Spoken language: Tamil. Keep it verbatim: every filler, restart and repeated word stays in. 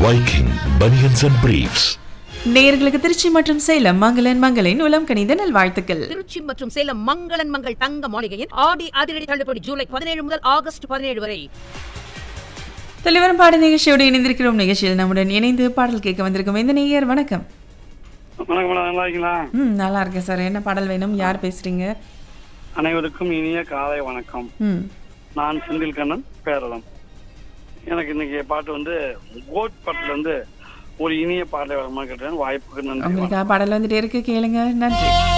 Viking Bunions and Briefs. நேயர்களுக்கு திருச்சி மற்றும் சேலம் மங்களன் மங்களின் உலம் கணித நல்வாழ்த்துக்கள். திருச்சி மற்றும் சேலம் மங்களன் மங்கள் தங்க மாளிகையின் ஆடி அதிரடி தள்ளுபடி ஜூலை பதினேழு முதல் ஆகஸ்ட் பதினேழு வரை. தலைவரும் பாட நிகழ்ச்சியோடு இணைந்திருக்கிறோம். நிகழ்ச்சியில் நம்முடன் இணைந்து பாடல் கேட்க வந்திருக்கும் இந்த நேயர் வணக்கம். வணக்கம் மேடம், நல்லா இருக்கீங்களா? ம் நல்லா இருக்கேன் சார். என்ன பாடல் வேணும்? யார் பேசுறீங்க? அனைவருக்கும் இனிய காலை வணக்கம். ம் நான் செந்தில் கண்ணன் பேரளம். எனக்கு இன்னைக்கு பாட்டு வந்து கோட் பாட்டுல இருந்து ஒரு இனிய பாடலை வரமா கேட்டேன். வாய்ப்புக்கு நன்றி. உங்களுக்கு பாடல் வந்துட்டே இருக்கு, கேளுங்க. நன்றி.